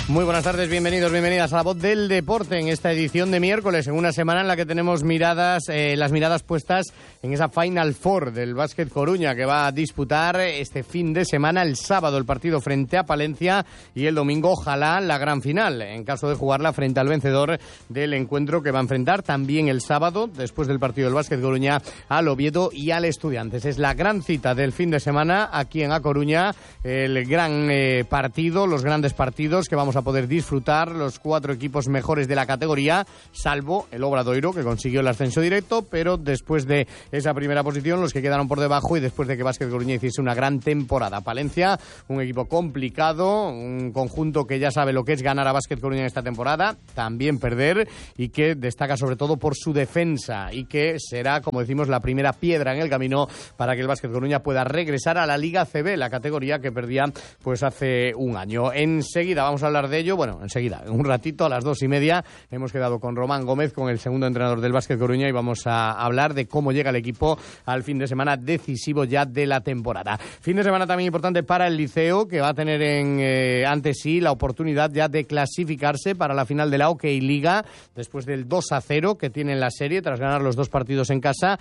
Muy buenas tardes, bienvenidos, bienvenidas a La Voz del Deporte en esta edición de miércoles, en una semana en la que tenemos las miradas puestas en esa Final Four del Básquet Coruña que va a disputar este fin de semana, el sábado el partido frente a Palencia y el domingo ojalá la gran final, en caso de jugarla frente al vencedor del encuentro que va a enfrentar también el sábado, después del partido del Básquet Coruña, al Oviedo y al Estudiantes. Es la gran cita del fin de semana aquí en A Coruña, el gran partido, los grandes partidos que vamos a poder disfrutar los 4 equipos mejores de la categoría, salvo el Obradoiro, que consiguió el ascenso directo, pero después de esa primera posición, los que quedaron por debajo y después de que Básquet Coruña hiciese una gran temporada. Palencia, un equipo complicado, un conjunto que ya sabe lo que es ganar a Básquet Coruña en esta temporada, también perder, y que destaca sobre todo por su defensa, y que será, como decimos, la primera piedra en el camino para que el Básquet Coruña pueda regresar a la Liga CB, la categoría que perdía pues hace un año. Enseguida vamos a hablar de ello, bueno, enseguida, en un ratito, a las 2:30, hemos quedado con Román Gómez, con el segundo entrenador del Básquet Coruña, y vamos a hablar de cómo llega el equipo al fin de semana decisivo ya de la temporada. Fin de semana también importante para el Liceo, que va a tener ante sí la oportunidad ya de clasificarse para la final de la Hockey Liga, después del 2-0 que tiene en la serie, tras ganar los 2 partidos en casa.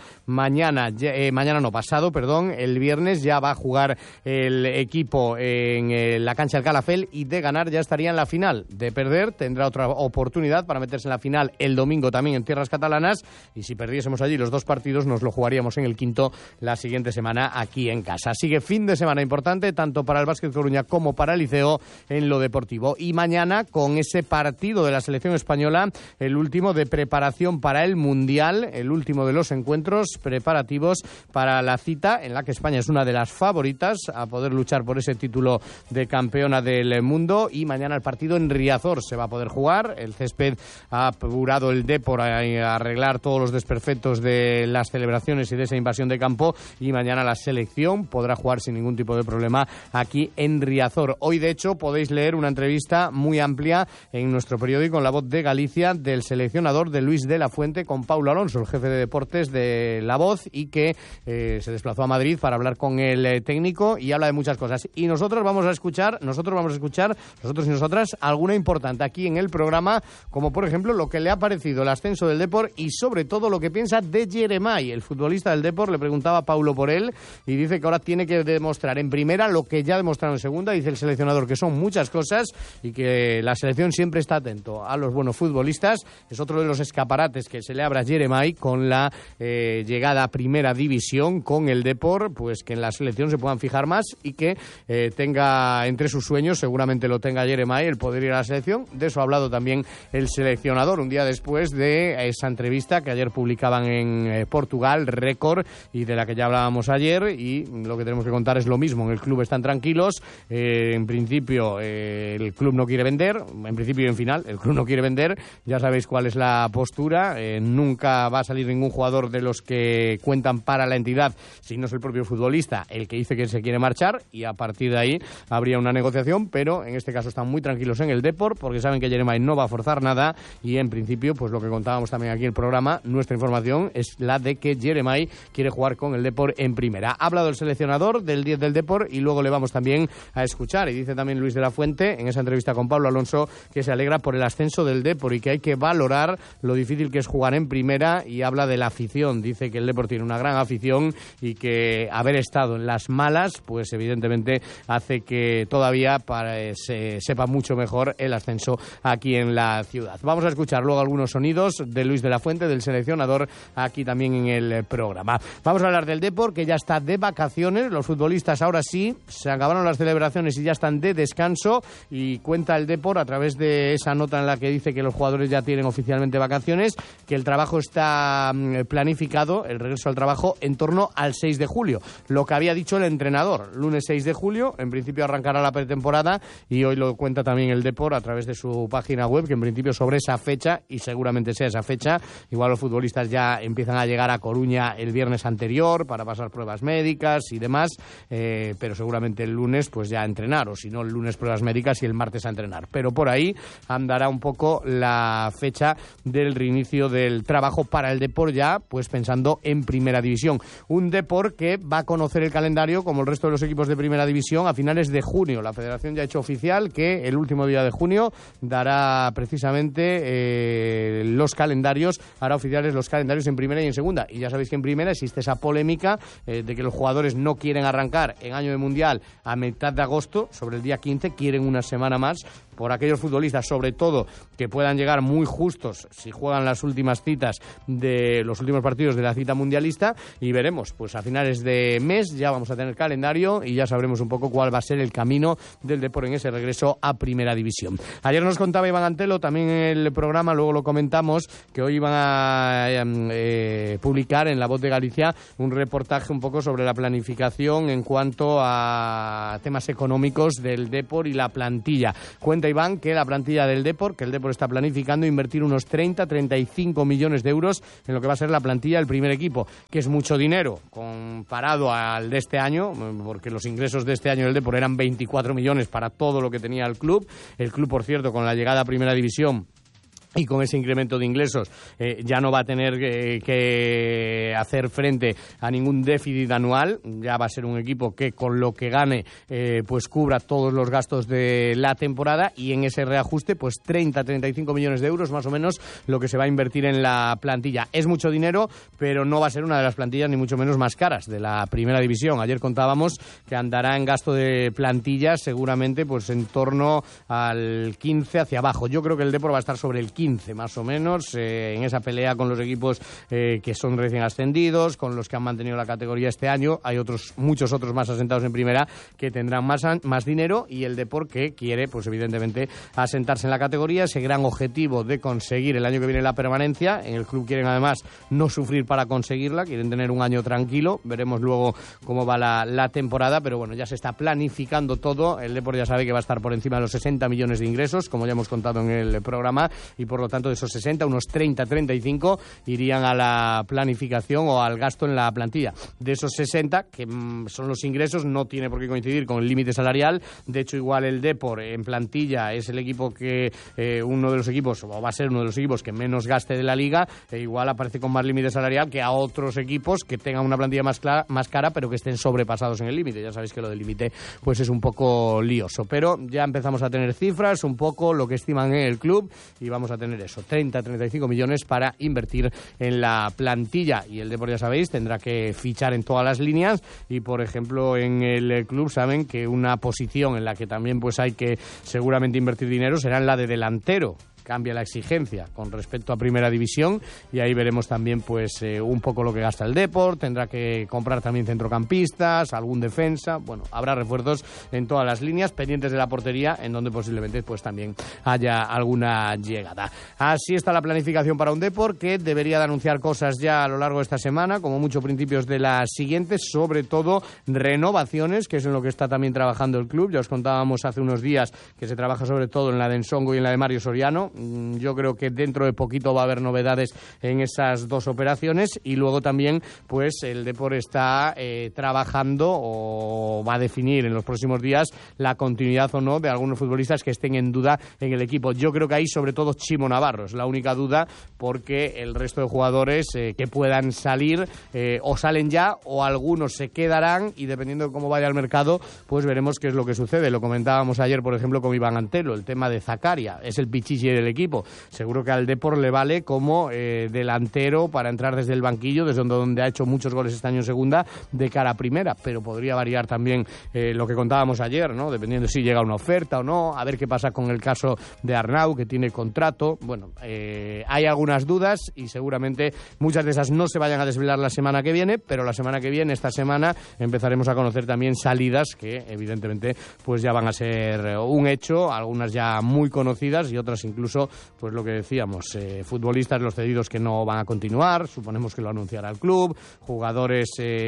El viernes ya va a jugar el equipo en la cancha del Calafell, y de ganar ya estaría en la final. De perder tendrá otra oportunidad para meterse en la final el domingo también en tierras catalanas, y si perdiésemos allí los 2 partidos nos lo jugaríamos en el quinto la siguiente semana aquí en casa. Sigue fin de semana importante tanto para el Básquet Coruña como para el Liceo en lo deportivo, y mañana con ese partido de la selección española, el último de preparación para el Mundial, el último de los encuentros preparativos para la cita en la que España es una de las favoritas a poder luchar por ese título de campeona del mundo. Y mañana el partido en Riazor se va a poder jugar. El césped ha apurado el Depor a arreglar todos los desperfectos de las celebraciones y de esa invasión de campo, y mañana la selección podrá jugar sin ningún tipo de problema aquí en Riazor. Hoy, de hecho, podéis leer una entrevista muy amplia en nuestro periódico, en La Voz de Galicia, del seleccionador de Luis de la Fuente con Paulo Alonso, el jefe de deportes de La Voz, y que se desplazó a Madrid para hablar con el técnico, y habla de muchas cosas. Y nosotros vamos a escuchar, nosotros y nosotras, alguna importante aquí en el programa, como por ejemplo lo que le ha parecido el ascenso del Depor y sobre todo lo que piensa de Jeremai, el futbolista del Depor. Le preguntaba a Paulo por él y dice que ahora tiene que demostrar en primera lo que ya demostraron en segunda. Dice el seleccionador que son muchas cosas y que la selección siempre está atento a los buenos futbolistas. Es otro de los escaparates que se le abre a Jeremai con la llegada a primera división con el Depor, pues que en la selección se puedan fijar más y que tenga entre sus sueños, seguramente lo tenga Jeremai, el poder ir a la selección. De eso ha hablado también el seleccionador un día después de esa entrevista que ayer publicaban en Portugal, Récord, y de la que ya hablábamos ayer. Y lo que tenemos que contar es lo mismo: en el club están tranquilos, en principio el club no quiere vender, en principio y en final el club no quiere vender, ya sabéis cuál es la postura, nunca va a salir ningún jugador de los que cuentan para la entidad si no es el propio futbolista el que dice que se quiere marchar, y a partir de ahí habría una negociación, pero en este caso están muy tranquilos en el Depor porque saben que Jeremai no va a forzar nada, y en principio, pues lo que contábamos también aquí en el programa, nuestra información es la de que Jeremai quiere jugar con el Depor en primera. Ha hablado el seleccionador del 10 del Depor y luego le vamos también a escuchar, y dice también Luis de la Fuente en esa entrevista con Pablo Alonso que se alegra por el ascenso del Depor y que hay que valorar lo difícil que es jugar en primera, y habla de la afición. Dice que el Depor tiene una gran afición y que haber estado en las malas pues evidentemente hace que todavía se sepa mucho mejor el ascenso aquí en la ciudad. Vamos a escuchar luego algunos sonidos de Luis de la Fuente, del seleccionador, aquí también en el programa. Vamos a hablar del Depor, que ya está de vacaciones. Los futbolistas ahora sí, se acabaron las celebraciones y ya están de descanso, y cuenta el Depor a través de esa nota en la que dice que los jugadores ya tienen oficialmente vacaciones, que el trabajo está planificado, el regreso al trabajo, en torno al 6 de julio. Lo que había dicho el entrenador, lunes 6 de julio, en principio arrancará la pretemporada, y hoy lo cuenta también el Depor a través de su página web, que en principio sobre esa fecha, y seguramente sea esa fecha, igual los futbolistas ya empiezan a llegar a Coruña el viernes anterior para pasar pruebas médicas y demás, pero seguramente el lunes pues ya a entrenar, o si no el lunes pruebas médicas y el martes a entrenar. Pero por ahí andará un poco la fecha del reinicio del trabajo para el Depor, ya pues pensando en primera división. Un Depor que va a conocer el calendario como el resto de los equipos de primera división a finales de junio. La federación ya ha hecho oficial que el último día de junio dará precisamente los calendarios, hará oficiales los calendarios en primera y en segunda. Y ya sabéis que en primera existe esa polémica de que los jugadores no quieren arrancar en año de mundial a mitad de agosto, sobre el día 15, quieren una semana más, por aquellos futbolistas, sobre todo, que puedan llegar muy justos si juegan las últimas citas de los últimos partidos de la cita mundialista, y veremos, pues a finales de mes ya vamos a tener calendario y ya sabremos un poco cuál va a ser el camino del Depor en ese regreso a Primera División. Ayer nos contaba Iván Antelo, también en el programa, luego lo comentamos, que hoy iban a publicar en La Voz de Galicia un reportaje un poco sobre la planificación en cuanto a temas económicos del Depor y la plantilla. Cuenta Iván que la plantilla del Depor, que el Depor está planificando invertir unos 30-35 millones de euros en lo que va a ser la plantilla del primer equipo, que es mucho dinero comparado al de este año, porque los ingresos de este año del Depor eran 24 millones para todo lo que tenía el club. El club, por cierto, con la llegada a Primera División y con ese incremento de ingresos ya no va a tener que hacer frente a ningún déficit anual. Ya va a ser un equipo que con lo que gane pues cubra todos los gastos de la temporada, y en ese reajuste pues 30-35 millones de euros más o menos lo que se va a invertir en la plantilla. Es mucho dinero, pero no va a ser una de las plantillas ni mucho menos más caras de la Primera División. Ayer contábamos que andará en gasto de plantilla seguramente pues en torno al 15 hacia abajo. Yo creo que el Depor va a estar sobre el 15 más o menos, en esa pelea con los equipos que son recién ascendidos, con los que han mantenido la categoría este año. Hay muchos otros más asentados en primera que tendrán más dinero, y el Depor que quiere, pues evidentemente, asentarse en la categoría, ese gran objetivo de conseguir el año que viene la permanencia. En el club quieren además no sufrir para conseguirla, quieren tener un año tranquilo. Veremos luego cómo va la temporada, pero bueno, ya se está planificando todo. El Depor ya sabe que va a estar por encima de los 60 millones de ingresos, como ya hemos contado en el programa, y por lo tanto de esos 60, unos 30-35 irían a la planificación o al gasto en la plantilla. De esos 60, que son los ingresos, no tiene por qué coincidir con el límite salarial. De hecho, igual el Depor en plantilla es el equipo que uno de los equipos, o va a ser uno de los equipos que menos gaste de la liga, e igual aparece con más límite salarial que a otros equipos que tengan una plantilla más cara, pero que estén sobrepasados en el límite. Ya sabéis que lo del límite pues es un poco lioso, pero ya empezamos a tener cifras, un poco lo que estiman en el club, y vamos a tener eso, 30-35 millones para invertir en la plantilla. Y el Depor, ya sabéis, tendrá que fichar en todas las líneas, y por ejemplo en el club saben que una posición en la que también pues hay que seguramente invertir dinero será en la de delantero. Cambia la exigencia con respecto a Primera División, y ahí veremos también pues un poco lo que gasta el Depor. Tendrá que comprar también centrocampistas, algún defensa. Bueno, habrá refuerzos en todas las líneas, pendientes de la portería, en donde posiblemente pues también haya alguna llegada. Así está la planificación para un Depor que debería de anunciar cosas ya a lo largo de esta semana, como mucho principios de las siguientes, sobre todo renovaciones, que es en lo que está también trabajando el club. Ya os contábamos hace unos días que se trabaja sobre todo en la de Ensongo y en la de Mario Soriano. Yo creo que dentro de poquito va a haber novedades en esas dos operaciones, y luego también pues el Depor está trabajando o va a definir en los próximos días la continuidad o no de algunos futbolistas que estén en duda en el equipo. Yo creo que ahí sobre todo Chimo Navarro es la única duda, porque el resto de jugadores que puedan salir o salen ya, o algunos se quedarán, y dependiendo de cómo vaya el mercado pues veremos qué es lo que sucede. Lo comentábamos ayer por ejemplo con Iván Antelo, el tema de Zakaria, es el pichichi del equipo. Seguro que al Depor le vale como delantero para entrar desde el banquillo, desde donde ha hecho muchos goles este año en segunda, de cara a primera, pero podría variar también lo que contábamos ayer, ¿no? Dependiendo si llega una oferta o no, a ver qué pasa con el caso de Arnau, que tiene contrato. Bueno, hay algunas dudas, y seguramente muchas de esas no se vayan a desvelar la semana que viene, pero la semana que viene, esta semana, empezaremos a conocer también salidas que evidentemente pues ya van a ser un hecho, algunas ya muy conocidas y otras incluso pues lo que decíamos, futbolistas los cedidos que no van a continuar, suponemos que lo anunciará el club, jugadores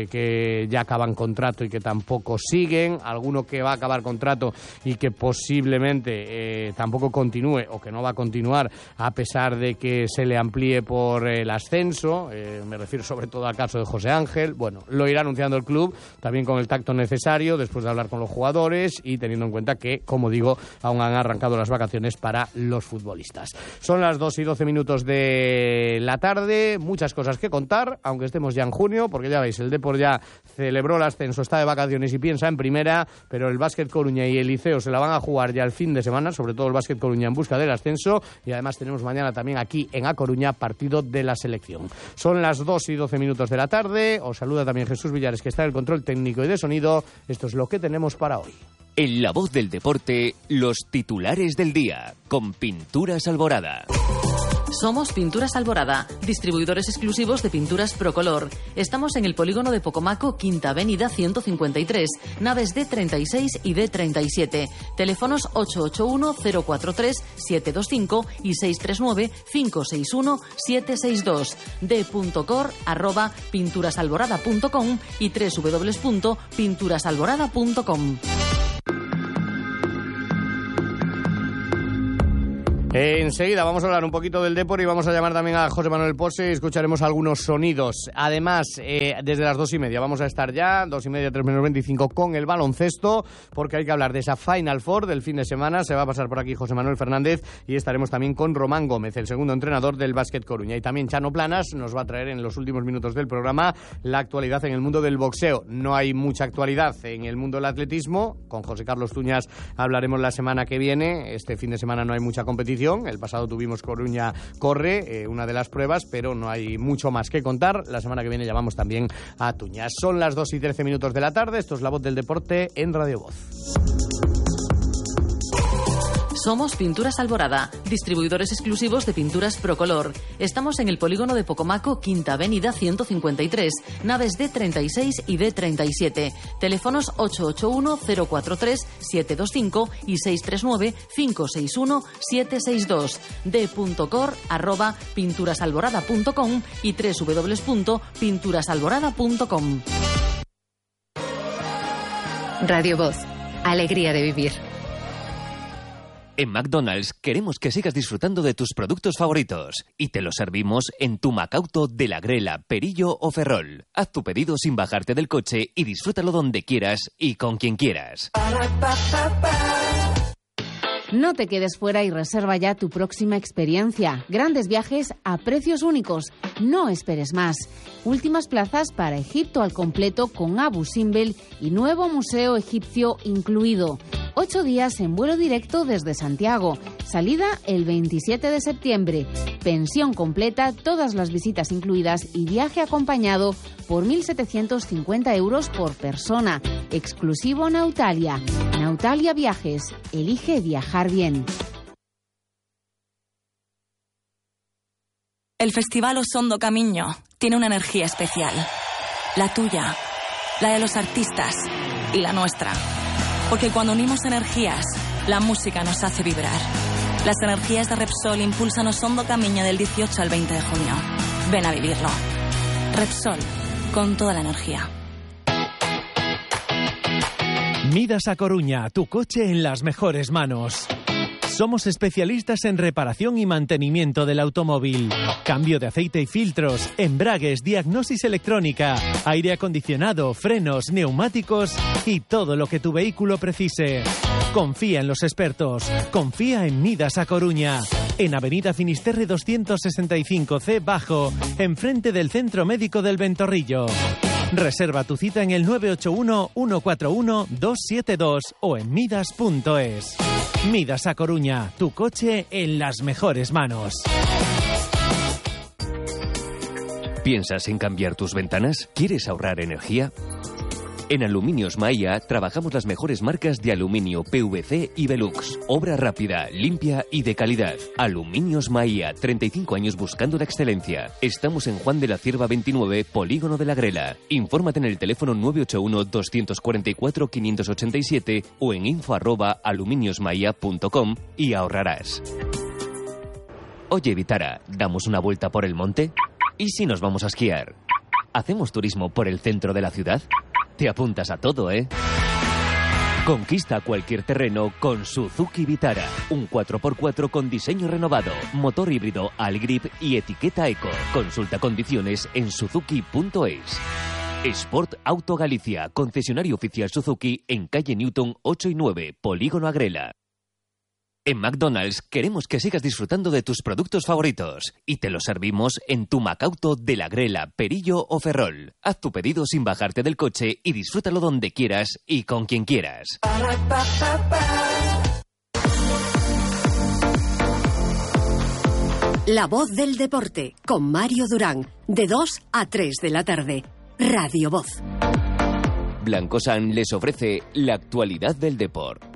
que ya acaban contrato y que tampoco siguen, alguno que va a acabar contrato y que posiblemente tampoco continúe, o que no va a continuar a pesar de que se le amplíe por el ascenso. Me refiero sobre todo al caso de José Ángel. Bueno, lo irá anunciando el club también con el tacto necesario, después de hablar con los jugadores y teniendo en cuenta que, como digo, aún han arrancado las vacaciones para los futbolistas. futbolistas. Son las 2:12 de la tarde, muchas cosas que contar, aunque estemos ya en junio, porque ya veis, el Depor ya celebró el ascenso, está de vacaciones y piensa en primera, pero el Básquet Coruña y el Liceo se la van a jugar ya el fin de semana, sobre todo el Básquet Coruña en busca del ascenso, y además tenemos mañana también aquí en A Coruña partido de la selección. Son las 2:12 de la tarde, os saluda también Jesús Villares, que está en el control técnico y de sonido. Esto es lo que tenemos para hoy. En La Voz del Deporte, los titulares del día, con Pinturas Alborada. Somos Pinturas Alborada, distribuidores exclusivos de pinturas Procolor. Estamos en el polígono de Pocomaco, Quinta Avenida 153, naves D36 y D37. Teléfonos 881-043-725 y 639-561-762. d.cor@pinturasalborada.com y www.pinturasalborada.com. Enseguida vamos a hablar un poquito del Depor y vamos a llamar también a José Manuel Pose y escucharemos algunos sonidos. Además, desde las 2:30 vamos a estar ya, 2:30, 3:25 con el baloncesto, porque hay que hablar de esa Final Four del fin de semana. Se va a pasar por aquí José Manuel Fernández y estaremos también con Román Gómez, el segundo entrenador del Básquet Coruña. Y también Chano Planas nos va a traer en los últimos minutos del programa la actualidad en el mundo del boxeo. No hay mucha actualidad en el mundo del atletismo. Con José Carlos Tuñas hablaremos la semana que viene. Este fin de semana no hay mucha competición. El pasado tuvimos Coruña Corre, una de las pruebas, pero no hay mucho más que contar. La semana que viene llamamos también a Tuñas. Son las 2:13 de la tarde. Esto es La Voz del Deporte en Radio Voz. Somos Pinturas Alborada, distribuidores exclusivos de pinturas Procolor. Estamos en el polígono de Pocomaco, Quinta Avenida 153, naves D36 y D37. Teléfonos 881-043-725 y 639-561-762. d.cor@pinturasalborada.com y www.pinturasalborada.com. Radio Voz, alegría de vivir. En McDonald's queremos que sigas disfrutando de tus productos favoritos y te los servimos en tu Macauto de la Grela, Perillo o Ferrol. Haz tu pedido sin bajarte del coche y disfrútalo donde quieras y con quien quieras. No te quedes fuera y reserva ya tu próxima experiencia. Grandes viajes a precios únicos. No esperes más. Últimas plazas para Egipto al completo con Abu Simbel y nuevo museo egipcio incluido. 8 días en vuelo directo desde Santiago. Salida el 27 de septiembre. Pensión completa, todas las visitas incluidas y viaje acompañado por 1.750 euros por persona. Exclusivo Nautalia. Nautalia Viajes. Elige viajar bien. El Festival Osondo Camiño tiene una energía especial. La tuya, la de los artistas y la nuestra. Porque cuando unimos energías, la música nos hace vibrar. Las energías de Repsol impulsan Osondo Camiño del 18 al 20 de junio. Ven a vivirlo. Repsol, con toda la energía. Midas a Coruña, tu coche en las mejores manos. Somos especialistas en reparación y mantenimiento del automóvil. Cambio de aceite y filtros, embragues, diagnosis electrónica, aire acondicionado, frenos, neumáticos y todo lo que tu vehículo precise. Confía en los expertos. Confía en Midas a Coruña. En Avenida Finisterre 265C Bajo, enfrente del Centro Médico del Ventorrillo. Reserva tu cita en el 981-141-272 o en midas.es. Midas a Coruña, tu coche en las mejores manos. ¿Piensas en cambiar tus ventanas? ¿Quieres ahorrar energía? En Aluminios Maia trabajamos las mejores marcas de aluminio, PVC y Velux. Obra rápida, limpia y de calidad. Aluminios Maia, 35 años buscando la excelencia. Estamos en Juan de la Cierva 29, Polígono de la Grela. Infórmate en el teléfono 981-244-587 o en info@aluminiosmaia.com y ahorrarás. Oye, Vitara, ¿damos una vuelta por el monte? ¿Y si nos vamos a esquiar? ¿Hacemos turismo por el centro de la ciudad? Te apuntas a todo, ¿eh? Conquista cualquier terreno con Suzuki Vitara. Un 4x4 con diseño renovado, motor híbrido Algrip y etiqueta Eco. Consulta condiciones en suzuki.es. Sport Auto Galicia, concesionario oficial Suzuki en calle Newton 8 y 9, Polígono Agrela. En McDonald's queremos que sigas disfrutando de tus productos favoritos y te los servimos en tu Macauto de La Grela, Perillo o Ferrol. Haz tu pedido sin bajarte del coche y disfrútalo donde quieras y con quien quieras. La voz del deporte, con Mario Durán, de 2 a 3 de la tarde. Radio Voz. Blancosan les ofrece la actualidad del deporte.